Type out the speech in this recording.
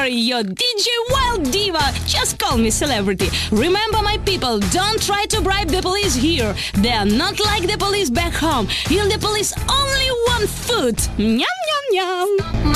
your DJ Wild Diva. Just call me celebrity. Remember, my people, don't try to bribe the police here. They are not like the police back home. Here the police only want food. Nyam, nyam, nyam.